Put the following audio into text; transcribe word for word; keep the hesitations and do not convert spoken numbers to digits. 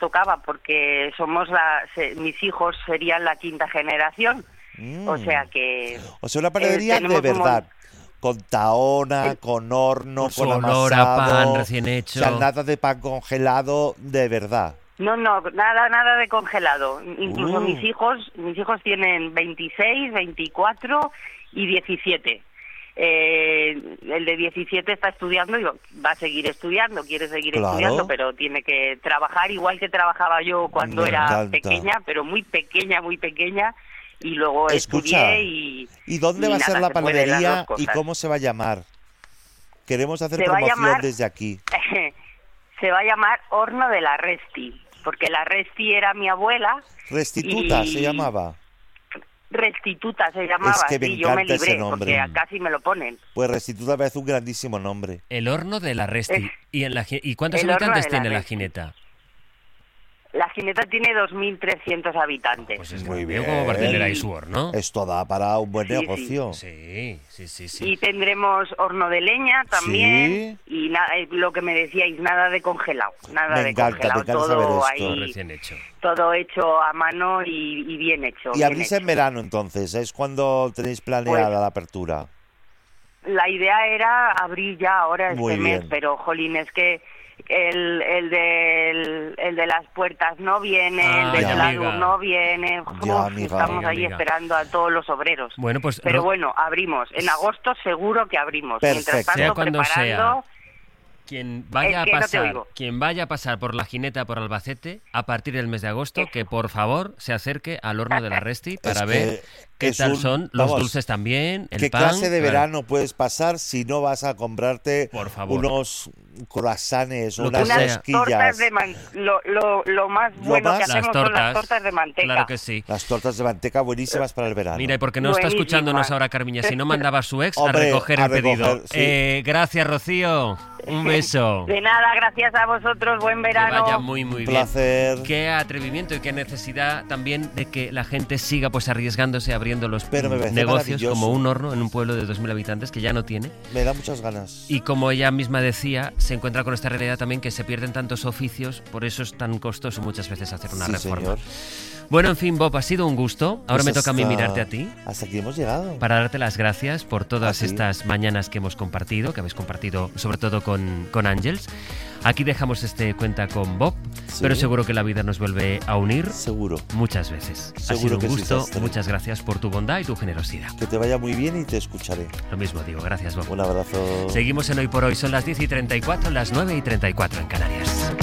tocaba, porque somos la, se, mis hijos serían la quinta generación, mm. o sea que... O sea, una panadería eh, de verdad, como... con tahona, el... con horno, con, con olor amasado, a pan recién hecho. O sea, nada de pan congelado, de verdad. No, no, nada, nada de congelado. Incluso uh. mis hijos, mis hijos tienen veintiséis, veinticuatro y diecisiete. Eh, el de diecisiete está estudiando y va a seguir estudiando, quiere seguir claro. estudiando, pero tiene que trabajar igual que trabajaba yo cuando Me era encanta. pequeña, pero muy pequeña, muy pequeña, y luego Escucha, estudié y... ¿Y dónde y va a nada, ser la se puede las panadería dos cosas. y cómo se va a llamar? Queremos hacer Se va a promoción llamar- desde aquí. Se va a llamar Horno de la Resti, porque la Resti era mi abuela. Restituta y... se llamaba. Restituta se llamaba, Es que me sí, yo me encanta ese libré, nombre. porque casi me lo ponen. Pues Restituta me parece un grandísimo nombre. El horno de la Resti. Es- ¿Y, en la, gi- ¿Y cuántos el horno habitantes de la tiene la Resti. Gineta? La Gineta tiene dos mil trescientos habitantes. Pues es Muy muy bien bien. como para tener ahí su horno. Esto da para un buen Sí, sí. negocio. Sí, sí, sí, sí. Y tendremos horno de leña también. Y nada, eh, lo que me decíais, nada de congelado. Nada Me de encanta, me congelado. encanta Todo saber esto. ahí, Recién hecho. todo hecho a mano y, y bien hecho. Y bien abrís hecho. en verano entonces, es cuando tenéis planeada Pues- la apertura. La idea era abrir ya ahora este Muy mes, bien. pero jolín, es que el, el, del, el de las puertas no viene, Ah, el del ya, Gladur amiga. no viene. Ya, Uf, amiga. estamos Amiga, ahí amiga. esperando a todos los obreros. Bueno, pues Pero Ro- bueno, abrimos. En agosto seguro que abrimos. Perfecto. Mientras tanto, Sea cuando preparando... quien vaya Es que a no te pasar, oigo. quien vaya a pasar por la Gineta por Albacete a partir del mes de agosto, que por favor se acerque al horno de la Resti para Es que ver qué es tal un- son los vamos, dulces también, el ¿Qué pan. clase de claro. verano puedes pasar si no vas a comprarte Por favor. unos croissants o Lo que unas sea. Unas tortas rosquillas? de man... lo, lo, lo más Lo bueno más- que Las hacemos son tortas, las tortas de manteca. claro que sí. Las tortas de manteca buenísimas para el verano. Mira, y porque no está Buenísima. escuchándonos ahora Carmiña, si no mandaba a su ex a Hombre, recoger a el pedido. recoger, sí. Eh, gracias, Rocío. Un beso. De nada, gracias a vosotros, buen Que verano. vaya muy, muy Un bien. placer. Qué atrevimiento y qué necesidad también de que la gente siga pues arriesgándose, abriendo los Pero me parece negocios maravilloso. como un horno en un pueblo de dos mil habitantes que ya no tiene. Me da muchas ganas. Y como ella misma decía, se encuentra con esta realidad también que se pierden tantos oficios, por eso es tan costoso muchas veces hacer una Sí, reforma. señor. Bueno, en fin, Bob, ha sido un gusto. Ahora Pues me toca a mí hasta- mirarte a ti Hasta aquí hemos llegado. para darte las gracias por todas ¿Ah, sí? estas mañanas que hemos compartido, que habéis compartido sobre todo con, con Ángels. Aquí dejamos este cuenta con Bob, Sí. pero seguro que la vida nos vuelve a unir Seguro. muchas veces. ha Seguro sido un que sí, gusto, Sastre. muchas gracias por tu bondad y tu generosidad. Que te vaya muy bien y te escucharé. Lo mismo digo, gracias Bob. Un abrazo. Seguimos en Hoy por Hoy, son las diez y treinta y cuatro, las nueve y treinta y cuatro en Canarias.